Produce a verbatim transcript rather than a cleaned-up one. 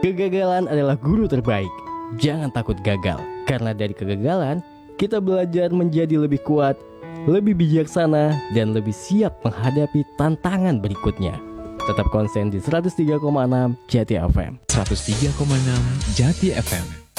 Kegagalan adalah guru terbaik. Jangan takut gagal, karena dari kegagalan kita belajar menjadi lebih kuat, lebih bijaksana, dan lebih siap menghadapi tantangan berikutnya. Tetap konsen di seratus tiga koma enam Jati F M. seratus tiga koma enam Jati F M.